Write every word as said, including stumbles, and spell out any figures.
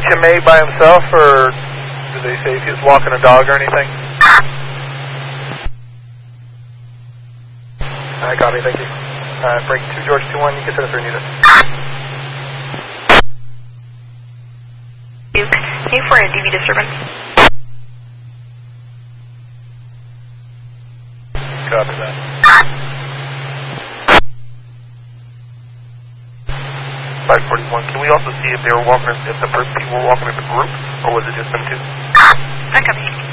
him A by himself, or did they say if he was walking a dog or anything? I copy, thank you. Uh, break two George two one, you can send us for unit. Duke, need for a D V disturbance. Copy that. five forty-one, can we also see if they were walking, if the first people were walking in the group, or was it just them two? I copy.